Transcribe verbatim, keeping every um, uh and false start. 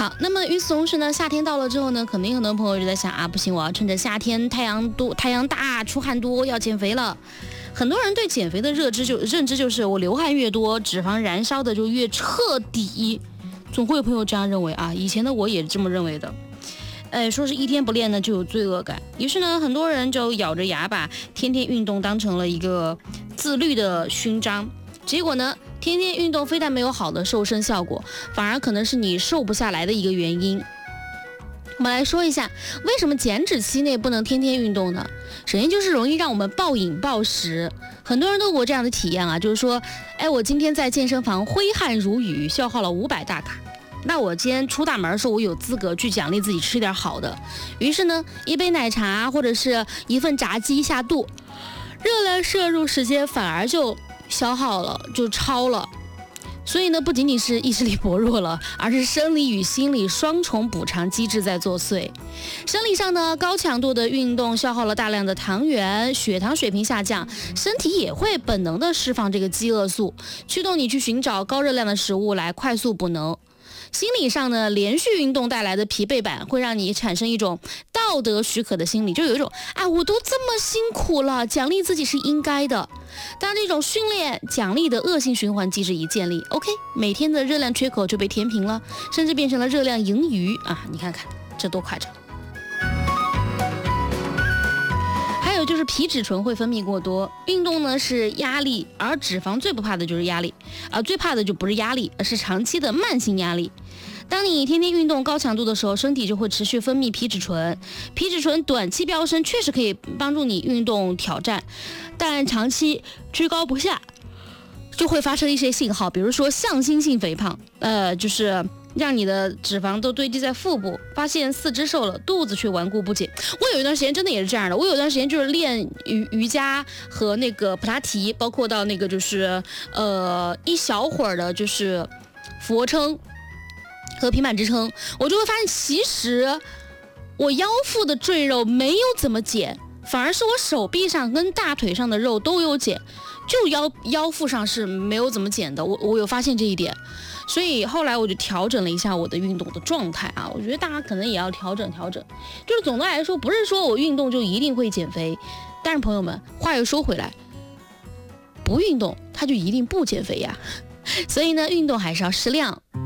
好，那么与此同时呢，夏天到了之后呢，肯定很多朋友就在想啊，不行，我要趁着夏天太阳多、太阳大、出汗多，要减肥了。很多人对减肥的认知就认知就是我流汗越多，脂肪燃烧的就越彻底。总会有朋友这样认为啊，以前的我也这么认为的。哎，说是一天不练呢就有罪恶感，于是呢，很多人就咬着牙把天天运动当成了一个自律的勋章。结果呢，天天运动非但没有好的瘦身效果，反而可能是你瘦不下来的一个原因。我们来说一下，为什么减脂期内不能天天运动呢？首先就是容易让我们暴饮暴食，很多人都有过这样的体验啊，就是说，哎，我今天在健身房挥汗如雨，消耗了五百大卡。那我今天出大门的时候，我有资格去奖励自己吃点好的。于是呢，一杯奶茶或者是一份炸鸡下肚，热量摄入时间反而就消耗了，就超了。所以呢，不仅仅是意志力薄弱了，而是生理与心理双重补偿机制在作祟。生理上呢，高强度的运动消耗了大量的糖原，血糖水平下降，身体也会本能的释放这个饥饿素，驱动你去寻找高热量的食物来快速补能。心理上呢，连续运动带来的疲惫感会让你产生一种道德许可的心理，就有一种啊，我都这么辛苦了，奖励自己是应该的。当这种训练奖励的恶性循环机制一建立 ，OK， 每天的热量缺口就被填平了，甚至变成了热量盈余啊！你看看这多夸张。还有就是皮质醇会分泌过多，运动呢是压力，而脂肪最不怕的就是压力，而最怕的就不是压力，而是长期的慢性压力。当你天天运动高强度的时候，身体就会持续分泌皮质醇，皮质醇短期飙升确实可以帮助你运动挑战，但长期居高不下，就会发生一些信号，比如说向心性肥胖，呃，就是让你的脂肪都堆积在腹部，发现四肢瘦了，肚子却顽固不减。我有一段时间真的也是这样的，我有一段时间就是练瑜瑜伽和那个普拉提，包括到那个就是呃一小会儿的就是俯卧撑和平板支撑，我就会发现其实我腰腹的赘肉没有怎么减，反而是我手臂上跟大腿上的肉都有减，就腰腰腹上是没有怎么减的，我我有发现这一点。所以后来我就调整了一下我的运动的状态啊，我觉得大家可能也要调整调整。就是总的来说，不是说我运动就一定会减肥，但是朋友们，话又说回来，不运动它就一定不减肥呀。所以呢，运动还是要适量。